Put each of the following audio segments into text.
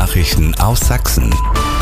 Nachrichten aus Sachsen.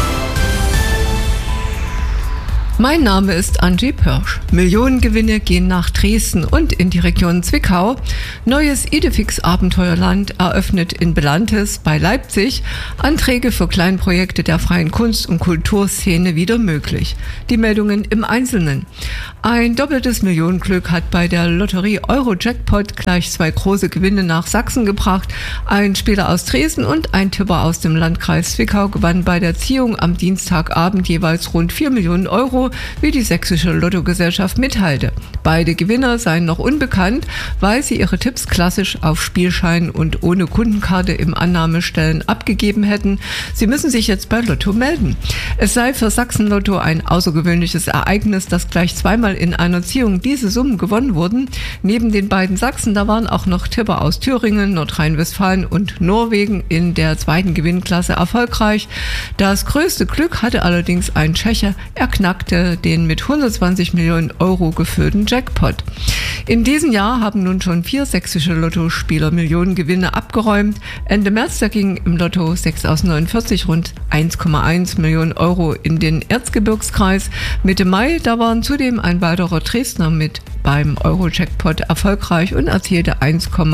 Mein Name ist Angie Pörsch. Millionengewinne gehen nach Dresden und in die Region Zwickau. Neues Idefix-Abenteuerland eröffnet in Belantes bei Leipzig. Anträge für Kleinprojekte der freien Kunst- und Kulturszene wieder möglich. Die Meldungen im Einzelnen. Ein doppeltes Millionenglück hat bei der Lotterie Euro-Jackpot gleich 2 große Gewinne nach Sachsen gebracht. Ein Spieler aus Dresden und ein Tipper aus dem Landkreis Zwickau gewann bei der Ziehung am Dienstagabend jeweils rund 4 Millionen Euro, wie die sächsische Lottogesellschaft mitteilte. Beide Gewinner seien noch unbekannt, weil sie ihre Tipps klassisch auf Spielschein und ohne Kundenkarte im Annahmestellen abgegeben hätten. Sie müssen sich jetzt bei Lotto melden. Es sei für Sachsen-Lotto ein außergewöhnliches Ereignis, dass gleich zweimal in einer Ziehung diese Summen gewonnen wurden. Neben den beiden Sachsen, da waren auch noch Tipper aus Thüringen, Nordrhein-Westfalen und Norwegen in der zweiten Gewinnklasse erfolgreich. Das größte Glück hatte allerdings ein Tscheche. Er knackte den mit 120 Millionen Euro gefüllten Jackpot. In diesem Jahr haben nun schon 4 sächsische Lottospieler Millionengewinne abgeräumt. Ende März, da ging im Lotto 6 aus 49 rund 1,1 Millionen Euro in den Erzgebirgskreis. Mitte Mai, da waren zudem ein weiterer Dresdner mit beim Euro-Jackpot erfolgreich und erzielte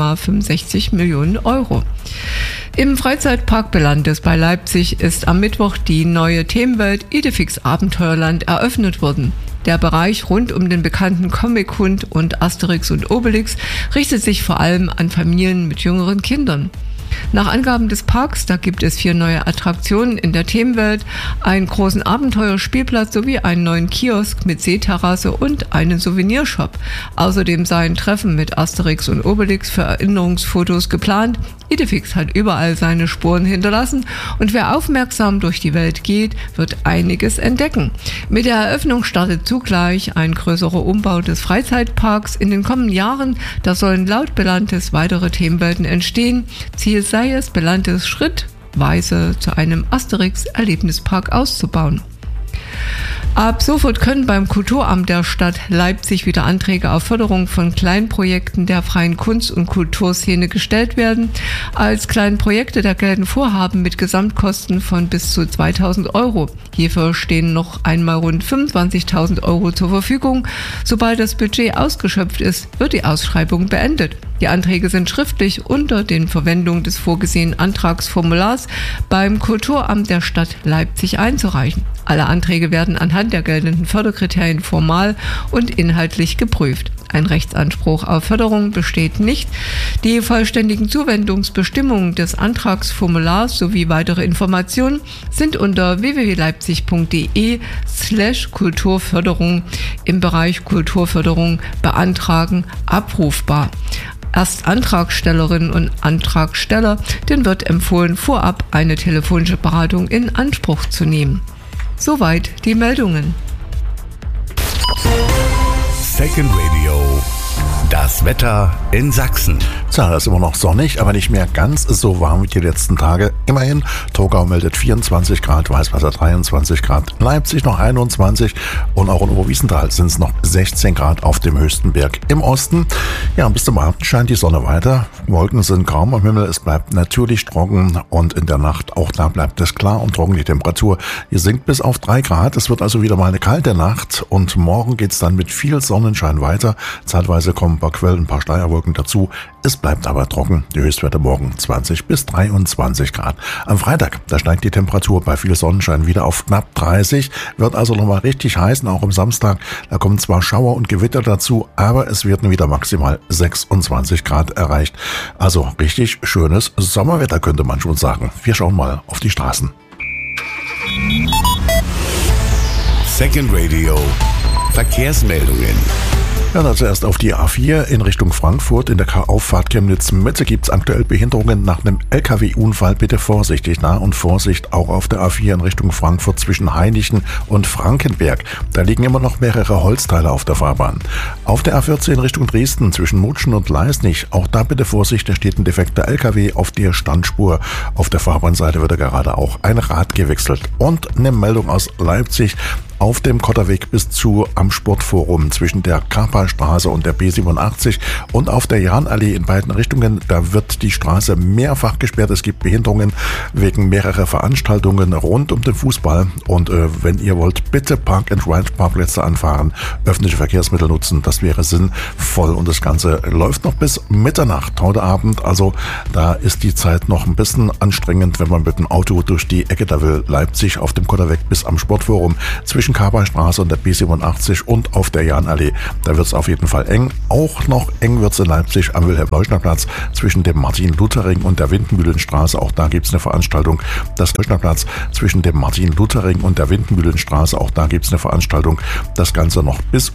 1,65 Millionen Euro. Im Freizeitpark Belantes bei Leipzig ist am Mittwoch die neue Themenwelt Idefix Abenteuerland eröffnet worden. Der Bereich rund um den bekannten Comic-Hund und Asterix und Obelix richtet sich vor allem an Familien mit jüngeren Kindern. Nach Angaben des Parks, da gibt es 4 neue Attraktionen in der Themenwelt, einen großen Abenteuerspielplatz sowie einen neuen Kiosk mit Seeterrasse und einen Souvenirshop. Außerdem seien Treffen mit Asterix und Obelix für Erinnerungsfotos geplant. Idefix hat überall seine Spuren hinterlassen und wer aufmerksam durch die Welt geht, wird einiges entdecken. Mit der Eröffnung startet zugleich ein größerer Umbau des Freizeitparks. In den kommenden Jahren, da sollen laut Belantes weitere Themenwelten entstehen. Ziel sei es, Belantes schrittweise zu einem Asterix-Erlebnispark auszubauen. Ab sofort können beim Kulturamt der Stadt Leipzig wieder Anträge auf Förderung von Kleinprojekten der freien Kunst- und Kulturszene gestellt werden. Als Kleinprojekte da gelten Vorhaben mit Gesamtkosten von bis zu 2.000 Euro. Hierfür stehen noch einmal rund 25.000 Euro zur Verfügung. Sobald das Budget ausgeschöpft ist, wird die Ausschreibung beendet. Die Anträge sind schriftlich unter den Verwendung des vorgesehenen Antragsformulars beim Kulturamt der Stadt Leipzig einzureichen. Alle Anträge werden anhand der geltenden Förderkriterien formal und inhaltlich geprüft. Ein Rechtsanspruch auf Förderung besteht nicht. Die vollständigen Zuwendungsbestimmungen des Antragsformulars sowie weitere Informationen sind unter www.leipzig.de/Kulturförderung im Bereich Kulturförderung beantragen abrufbar. Erst Antragstellerinnen und Antragsteller, denen wird empfohlen, vorab eine telefonische Beratung in Anspruch zu nehmen. Soweit die Meldungen. Second Radio. Das Wetter in Sachsen. Tja, es ist immer noch sonnig, aber nicht mehr ganz so warm wie die letzten Tage. Immerhin, Thurgau meldet 24 Grad, Weißwasser 23 Grad, Leipzig noch 21 und auch in Oberwiesenthal sind es noch 16 Grad auf dem höchsten Berg im Osten. Ja, bis zum Abend scheint die Sonne weiter. Wolken sind kaum am Himmel, es bleibt natürlich trocken und in der Nacht auch da bleibt es klar und trocken. Die Temperatur hier sinkt bis auf 3 Grad. Es wird also wieder mal eine kalte Nacht und morgen geht es dann mit viel Sonnenschein weiter. Zeitweise kommen ein paar Quellen, ein paar Schleierwolken dazu. Es bleibt aber trocken. Die Höchstwerte morgen 20 bis 23 Grad. Am Freitag, da steigt die Temperatur bei viel Sonnenschein wieder auf knapp 30. Wird also nochmal richtig heiß. Auch am Samstag, da kommen zwar Schauer und Gewitter dazu, aber es werden wieder maximal 26 Grad erreicht. Also richtig schönes Sommerwetter, könnte man schon sagen. Wir schauen mal auf die Straßen. Second Radio. Verkehrsmeldungen. Ja, dann zuerst auf die A4 in Richtung Frankfurt. In der Auffahrt Chemnitz-Mitte gibt es aktuell Behinderungen nach einem LKW-Unfall. Bitte vorsichtig und Vorsicht auch auf der A4 in Richtung Frankfurt zwischen Hainichen und Frankenberg. Da liegen immer noch mehrere Holzteile auf der Fahrbahn. Auf der A14 in Richtung Dresden zwischen Mutschen und Leisnig. Auch da bitte Vorsicht, da steht ein defekter LKW auf der Standspur. Auf der Fahrbahnseite wird gerade auch ein Rad gewechselt. Und eine Meldung aus Leipzig. auf dem Kotterweg bis zu am Sportforum zwischen der Karpalstraße und der B87 und auf der Jahnallee in beiden Richtungen. Da wird die Straße mehrfach gesperrt. Es gibt Behinderungen wegen mehrerer Veranstaltungen rund um den Fußball. Und wenn ihr wollt, bitte Park-and-Ride-Parkplätze anfahren, öffentliche Verkehrsmittel nutzen. Das wäre sinnvoll. Und das Ganze läuft noch bis Mitternacht heute Abend. Also da ist die Zeit noch ein bisschen anstrengend, wenn man mit dem Auto durch die Ecke da will. Leipzig auf dem Kotterweg bis am Sportforum zwischen Karpalstraße und der B87 und auf der Jahnallee. Da wird es auf jeden Fall eng. Auch noch eng wird es in Leipzig am Wilhelm-Leuschner-Platz zwischen dem Martin-Luther-Ring und der Windmühlenstraße. Auch da gibt es eine Veranstaltung. Das Leuschner-Platz zwischen dem Martin-Luther-Ring und der Windmühlenstraße. Auch da gibt es eine Veranstaltung. Das Ganze noch bis